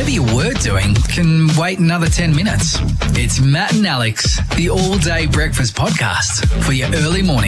whatever you were doing can wait another 10 minutes. It's Matt and Alex, the all-day breakfast podcast for your early morning.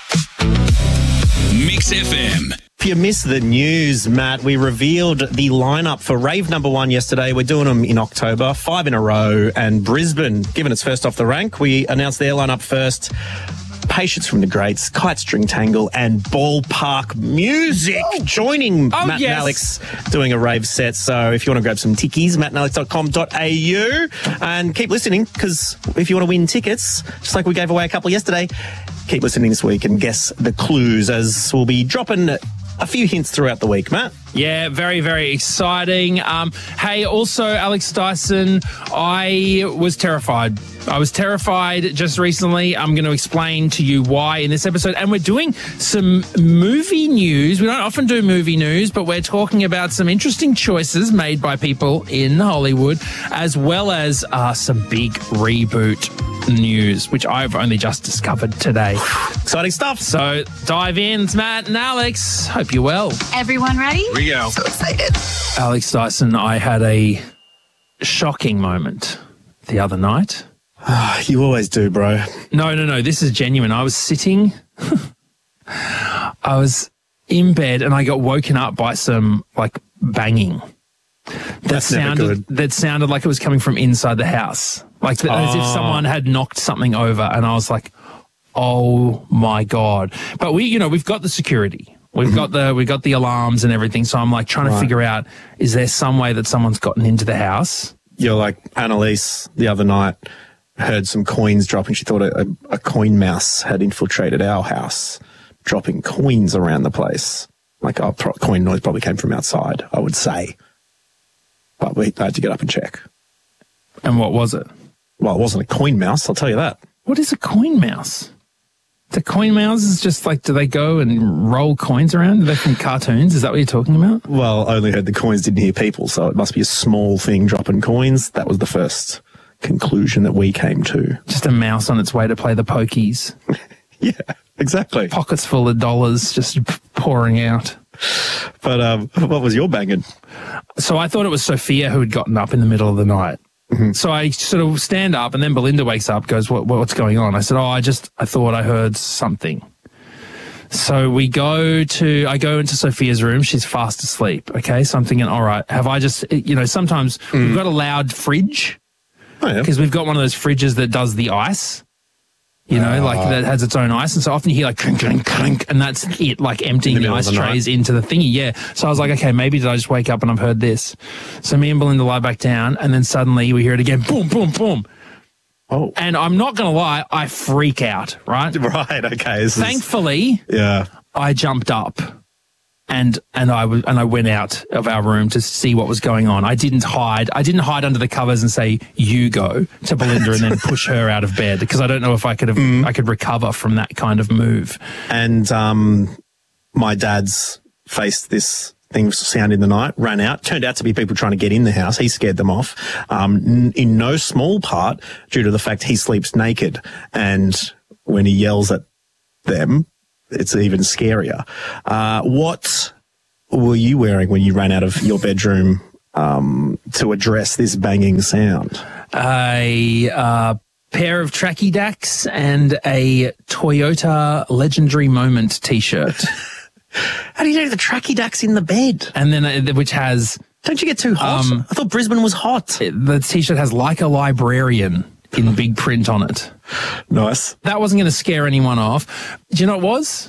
Mix FM. If you missed the news, Matt, we revealed the lineup for Rave number 1 yesterday. We're doing them in October, 5 in a row, and Brisbane, given it's first off the rank, we announced their lineup first. Patience from the Greats, Kite String Tangle, and Ballpark Music joining Matt and Alex doing a rave set. So if you want to grab some tickies, mattandalex.com.au, and keep listening, because if you want to win tickets, just like we gave away a couple yesterday, keep listening this week and guess the clues, as we'll be dropping a few hints throughout the week, Matt. Yeah, very, very exciting. Hey, also, Alex Dyson, I was terrified. Just recently. I'm going to explain to you why in this episode. And we're doing some movie news. We don't often do movie news, but we're talking about some interesting choices made by people in Hollywood, as well as some big reboot news, which I've only just discovered today. Exciting stuff. So dive in. It's Matt and Alex. Hope you're well. Everyone ready? Here we go. So excited. Alex Dyson, I had a shocking moment the other night. You always do, bro. No. This is genuine. I was sitting, I was in bed, and I got woken up by some banging. That's never good. That sounded like it was coming from inside the house, as if someone had knocked something over. And I was like, "Oh my God!" But we've got the security. We've got the alarms and everything. So I'm trying to figure out, is there some way that someone's gotten into the house? You're like Annalise the other night. Heard some coins dropping. She thought a coin mouse had infiltrated our house, dropping coins around the place. Coin noise probably came from outside, I would say. But we had to get up and check. And what was it? Well, it wasn't a coin mouse, I'll tell you that. What is a coin mouse? The coin mouse is just do they go and roll coins around? Are they from cartoons? Is that what you're talking about? Well, I only heard the coins, didn't hear people, so it must be a small thing dropping coins. That was the first conclusion that we came to. Just a mouse on its way to play the pokies. Yeah, exactly. Pockets full of dollars just pouring out. But what was your banging? So I thought it was Sophia who had gotten up in the middle of the night. Mm-hmm. So I sort of stand up, and then Belinda wakes up, goes, what's going on? I said, I thought I heard something. So I go into Sophia's room. She's fast asleep. Okay. So I'm thinking, all right, have I just, sometimes we've got a loud fridge. Oh, yeah. Because we've got one of those fridges that does the ice, that has its own ice. And so often you hear clink, clink, clink, and that's it, emptying the ice trays into the thingy. Yeah. So I was like, okay, maybe did I just wake up and I've heard this? So me and Belinda lie back down, and then suddenly we hear it again, boom, boom, boom. Oh. And I'm not going to lie, I freak out, right? Right, okay. Thankfully, I jumped up. And I went out of our room to see what was going on. I didn't hide under the covers and say, "You go," to Belinda and then push her out of bed, because I don't know if I could recover from that kind of move. And my dad's faced this thing, sound in the night, ran out. Turned out to be people trying to get in the house. He scared them off, in no small part due to the fact he sleeps naked, and when he yells at them, it's even scarier. What were you wearing when you ran out of your bedroom to address this banging sound? A pair of Tracky Dacks and a Toyota Legendary Moment T-shirt. How do you know the Tracky Dacks in the bed? And then which has... Don't you get too hot? I thought Brisbane was hot. The T-shirt has "Like a Librarian" in big print on it. Nice. That wasn't going to scare anyone off. Do you know what it was?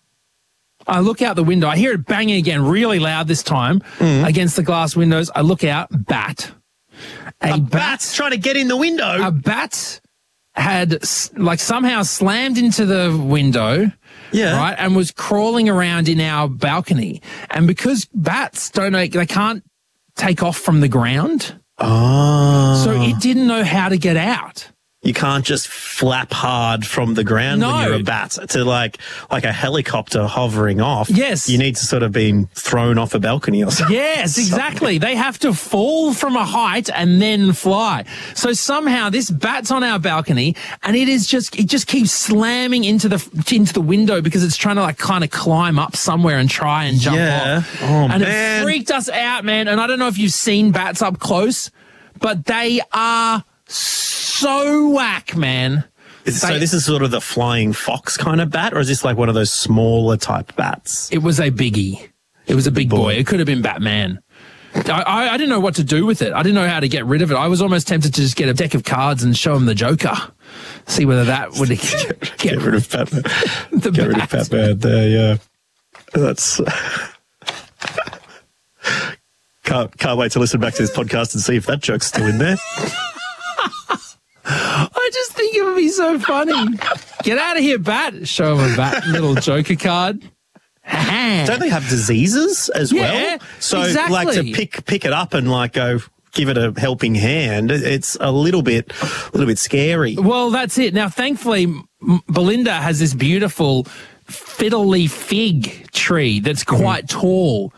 I look out the window. I hear it banging again, really loud this time, against the glass windows. I look out, bat. A bat's trying to get in the window. A bat had somehow slammed into the window, right, and was crawling around in our balcony. And because bats they can't take off from the ground. Oh. So it didn't know how to get out. You can't just flap hard from the ground when you're a bat to like a helicopter hovering off. Yes. You need to sort of be thrown off a balcony or something. Yes, exactly. They have to fall from a height and then fly. So somehow this bat's on our balcony and it just keeps slamming into the window because it's trying to like kind of climb up somewhere and try and jump off. Oh, and man. it freaked us out, man. And I don't know if you've seen bats up close, but they are so whack, man. So this is sort of the flying fox kind of bat, or is this like one of those smaller type bats? It was a biggie. It was a big boy. It could have been Batman. I didn't know what to do with it. I didn't know how to get rid of it. I was almost tempted to just get a deck of cards and show him the Joker. See whether that would get rid of Batman. Get rid of Batman there, yeah. That's... Can't wait to listen back to this podcast and see if that joke's still in there. I just think it would be so funny. Get out of here, bat. Show him a bat little Joker card. Don't they have diseases as well? So exactly. like to pick it up and like go give it a helping hand, it's a little bit scary. Well, that's it. Now, thankfully, Belinda has this beautiful fiddle leaf fig tree that's quite tall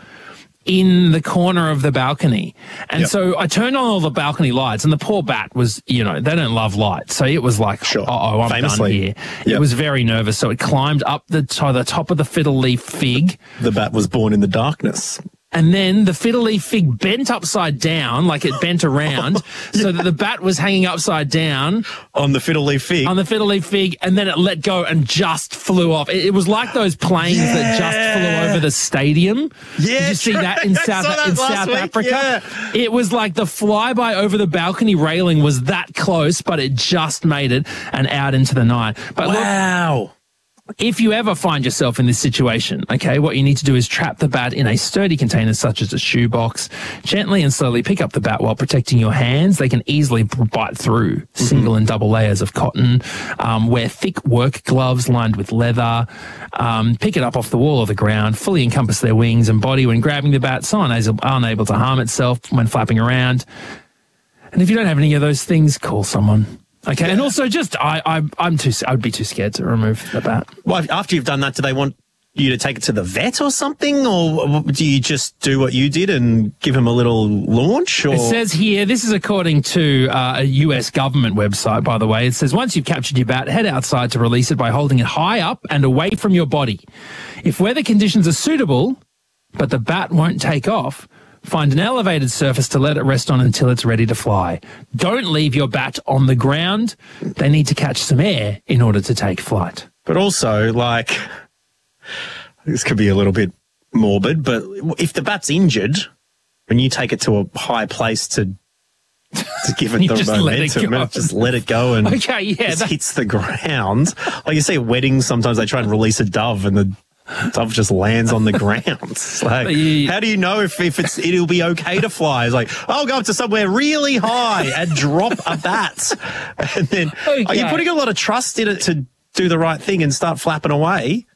in the corner of the balcony. And so I turned on all the balcony lights and the poor bat was, they don't love light. So it was like, I'm done here. It was very nervous. So it climbed up the top of the fiddle leaf fig. The bat was born in the darkness. And then the fiddle leaf fig bent upside down, like it bent around, so that the bat was hanging upside down. On the fiddle leaf fig? On the fiddle leaf fig, and then it let go and just flew off. It was like those planes that just flew over the stadium. Yeah, did you see that in South Africa? Yeah. It was like the flyby over the balcony railing was that close, but it just made it and out into the night. But wow. If you ever find yourself in this situation, okay, what you need to do is trap the bat in a sturdy container such as a shoebox. Gently and slowly pick up the bat while protecting your hands. They can easily bite through single and double layers of cotton. Wear thick work gloves lined with leather. Pick it up off the wall or the ground. Fully encompass their wings and body when grabbing the bat so unable to harm itself when flapping around. And if you don't have any of those things, call someone. Okay, and also just I'd be too scared to remove the bat. Well, after you've done that, do they want you to take it to the vet or something, or do you just do what you did and give him a little launch? Or? It says here, this is according to a US government website, by the way. It says once you've captured your bat, head outside to release it by holding it high up and away from your body. If weather conditions are suitable, but the bat won't take off, find an elevated surface to let it rest on until it's ready to fly. Don't leave your bat on the ground. They need to catch some air in order to take flight. But also, like, this could be a little bit morbid, but if the bat's injured, when you take it to a high place to give it the momentum, just let it go and it hits the ground. Like you see at weddings, sometimes they try and release a dove and the dove just lands on the ground. It's like, how do you know if it'll be okay to fly? It's like, I'll go up to somewhere really high and drop a bat. And then are you putting a lot of trust in it to do the right thing and start flapping away?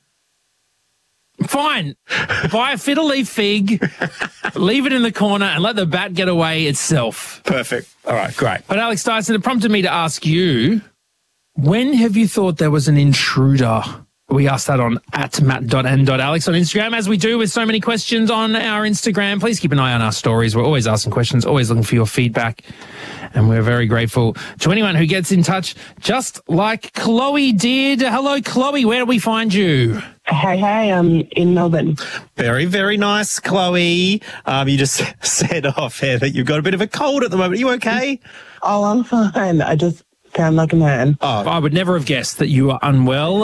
Fine. Buy a fiddle leaf fig, leave it in the corner and let the bat get away itself. Perfect. All right, great. But Alex Dyson, it prompted me to ask you, when have you thought there was an intruder? We asked that on @matt.n.alex on Instagram, as we do with so many questions on our Instagram. Please keep an eye on our stories. We're always asking questions, always looking for your feedback. And we're very grateful to anyone who gets in touch, just like Chloe did. Hello, Chloe. Where do we find you? Hey, I'm in Melbourne. Very, very nice, Chloe. You just said off air that you've got a bit of a cold at the moment. Are you okay? Oh, I'm fine. I just sound like a man. Oh, I would never have guessed that you are unwell.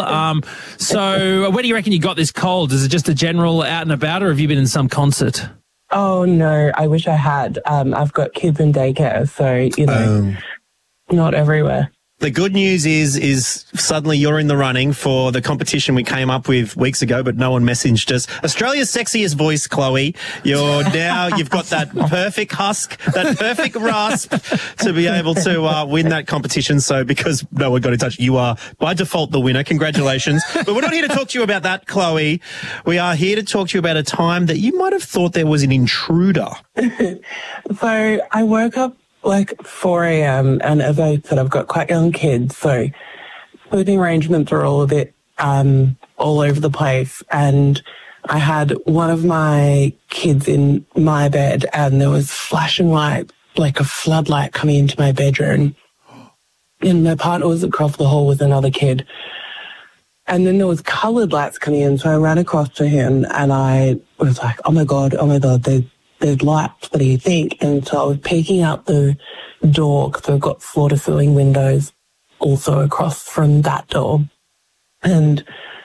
So where do you reckon you got this cold? Is it just a general out and about, or have you been in some concert? Oh, no, I wish I had. I've got kids in daycare, so, not everywhere. The good news is suddenly you're in the running for the competition we came up with weeks ago, but no one messaged us. Australia's sexiest voice, Chloe. You've got that perfect husk, that perfect rasp to be able to win that competition. So because no one got in touch, you are by default the winner. Congratulations. But we're not here to talk to you about that, Chloe. We are here to talk to you about a time that you might have thought there was an intruder. So I woke up like 4 a.m. and as I said, I've got quite young kids, so sleeping arrangements are all a bit all over the place. And I had one of my kids in my bed and there was flashing light, like a floodlight coming into my bedroom. And my partner was across the hall with another kid. And then there was coloured lights coming in, so I ran across to him and I was like, oh my God, there's lights, what do you think? And so I was peeking out the door because I've got floor-to-ceiling windows also across from that door. And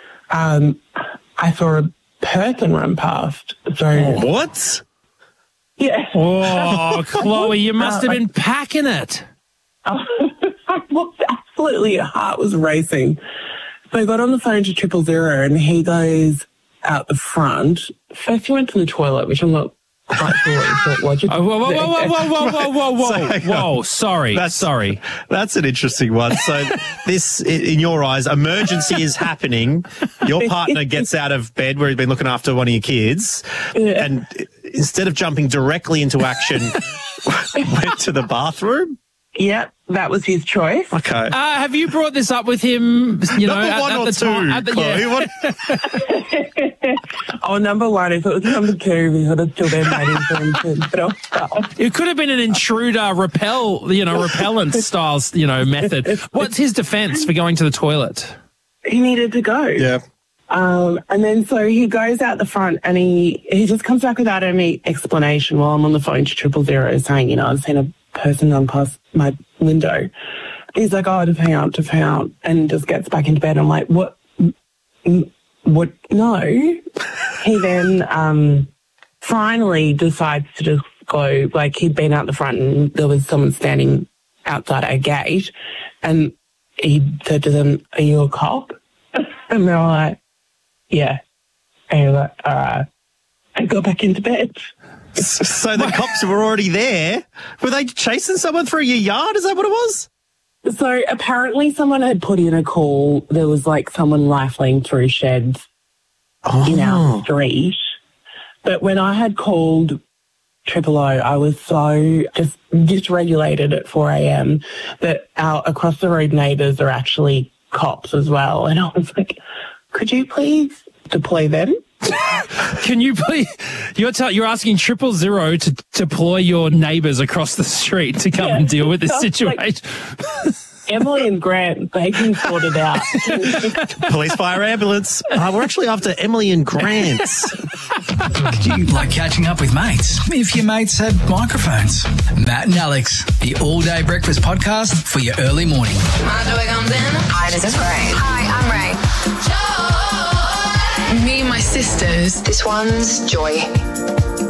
I saw a person run past. So What? yeah. Oh, Chloe, you must have been packing it. Well, absolutely, your heart was racing. So I got on the phone to 000 and he goes out the front. First he went to the toilet, which I'm not quite sure what he thought was. Whoa, sorry. That's an interesting one. So this, in your eyes, emergency is happening. Your partner gets out of bed where he's been looking after one of your kids and instead of jumping directly into action, went to the bathroom? Yep, that was his choice. Okay. Have you brought this up with him? You know, Number one at or the two, time, Chloe? Oh, number one. If it was number two, we would have still been waiting for him to get off. It could have been an intruder repellent style, method. What's his defense for going to the toilet? He needed to go. Yeah. And then so he goes out the front and he just comes back without any explanation while I'm on the phone to 000 saying, I've seen a person run past my window. He's like, oh, just hang out, and just gets back into bed. I'm like, what? No. He then finally decides to just go, like he'd been out the front and there was someone standing outside our gate and he said to them, are you a cop? And they were like, yeah. And he was like, all right. And got back into bed. So the cops were already there. Were they chasing someone through your yard? Is that what it was? So apparently someone had put in a call. There was like someone rifling through sheds in our street. But when I had called 000, I was so just dysregulated at 4 a.m. that our across the road neighbours are actually cops as well. And I was like, could you please deploy them? Can you please? You're asking 000 to deploy your neighbours across the street to come and deal with this situation. Emily and Grant, they can sort it out. Police, fire, ambulance. We're actually after Emily and Grant. Do you like catching up with mates? If your mates had microphones. Matt and Alex, the all-day breakfast podcast for your early morning. My joy comes in. Hi, this is Ray. Hi, I'm Ray. Me and my sisters. This one's Joy.